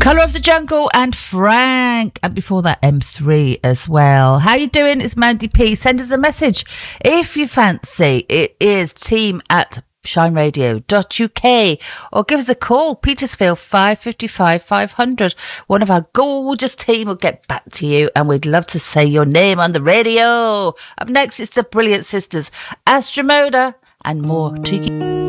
Colour of the Jungle and Frank, and before that M3 as well. How you doing? It's Mandy P. Send us a message if you fancy. It is team@shineradio.uk, or give us a call, Petersfield 555 500. One of our gorgeous team will get back to you, and we'd love to say your name on the radio. Up next, it's the brilliant sisters Astra Moda and more to you.